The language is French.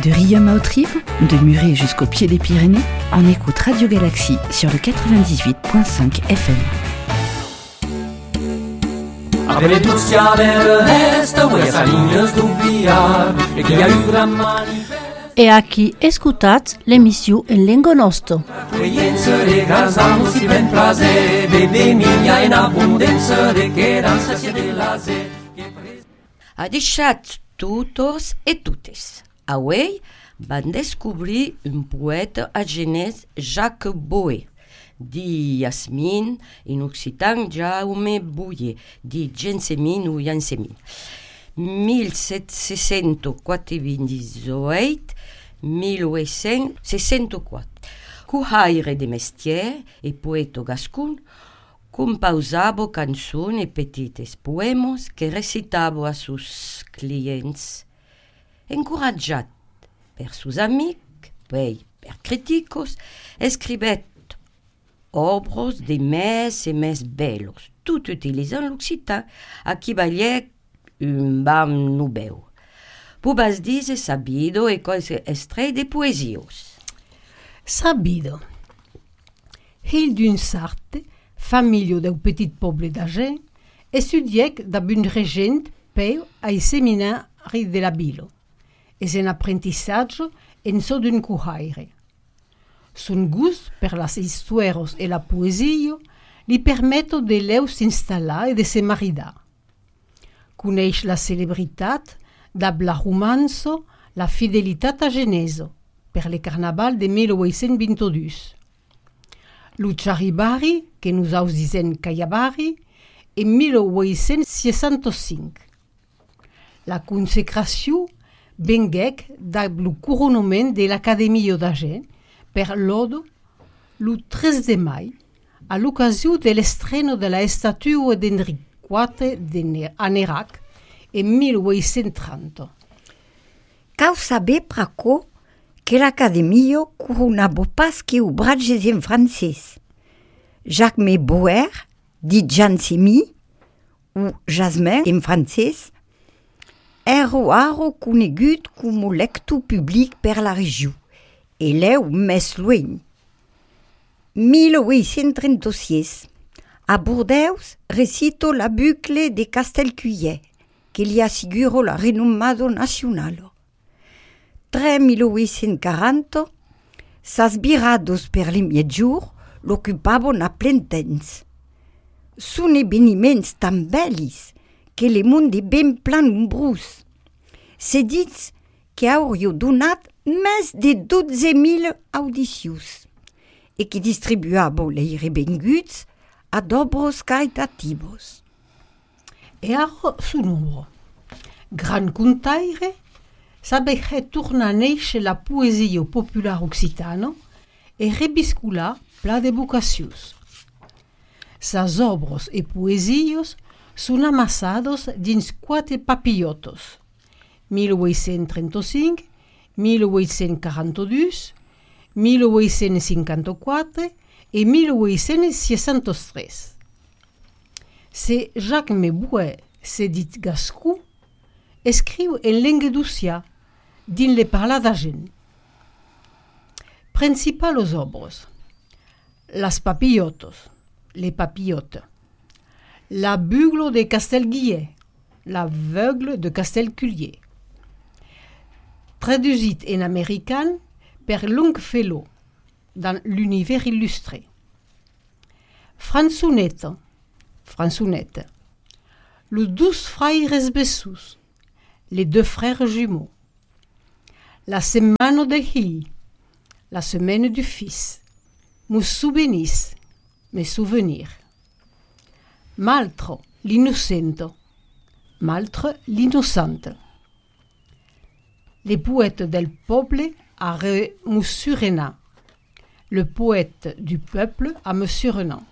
De Riom à Haute-Rive, de Muret jusqu'au pied des Pyrénées, on écoute Radio Galaxie sur le 98.5 FM. E aquí escutats l'emissió en lengo nostro. Ha deixat tots e totes. Avui van descobrir un poeta agenès, Jacques Boé, di Yasmin, in occitan Jaume Bouyer, di Gensemin ou Jansemin. 1798-1864. Cuhaire de mestier e poeta gascun, compausavo canzoni e petites poemos que recitavo a sus clients. Encoratjat per sus amics, poi per criticos, escribet obres de més e més bellos, tout utilisant l'occitan, a qui valiec un bam nubeu. Pubas dice sabido e cose estrai de poesios. Sabido. Hill d'une Sarthe, famille d'un petit poble d'Agen, estudiec d'abun regent peu ai seminari de la Bilo, es un apprentissage en so d'un cuhaire. Son gust per las histoires e la poesia li permetto de leu s'installar e de se maridar. Coneix la celebritat d'ab la romanzo La fidelitat a Geneso per le carnaval de 1822. Lo Charibari, que nous aus disen Caiabari, en 1865. La consecració venguec d'ab lo coronament de l'Acadèmia d'Agen per l'Odo lo 3 de mai, a l'ocasió de l'estreno de la estatua d'Henri IV a Nérac en 1830. Cau saber praco que l'Acadèmia coronava pas que obratges en francès. Jacques Boer, dit Jansemi, ou Jasmin en francès, era conegut com lector public per la regió, e leu més lueny. 1836, a Bordeus recito la bucle de Castelcuyer, que li assicuro la renomado nacional. 1840, sas virados per l'emietjur l'occupavon a plen temps. Són eveniments tan bellis que le monde ben plan nombrós. Se dits que hauríeu donat més de 12.000 audicions e que distribuava les revenguts a d'obres caritativos. E ara son nombre. Gran contaire, sabeihet tornar a néixer la poesia popular occitana e rebiscular pla de vocacions. Sas obres e poesios són amassados dins 4 papillotos, 1835, 1842, 1854 e 1863. Se Jacques Boer se dit gascú, escriu en languedocià dins le parlar d'Agen. Principales obres: Las papillotos, les papillotes, La bugle de Castelguillet, L'aveugle de Castelculier. Traduisit en américain per Longfellow dans l'univers illustré. Fransonette, Les 12 frères Bessous, les 2 frères jumeaux. La semaine de Hill, la semaine du fils. Mes souvenirs. Maltre, l'innocente. Maltre, l'innocente. Les poètes del peuple à Monsieur Renan. Le poète du peuple à Monsieur Renan.